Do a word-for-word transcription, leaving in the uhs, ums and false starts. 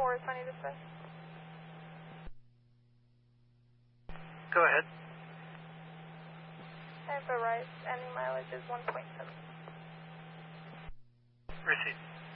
four is Sunny Dispatch. Go ahead. And for Rice, ending mileage is one point seven. Receive.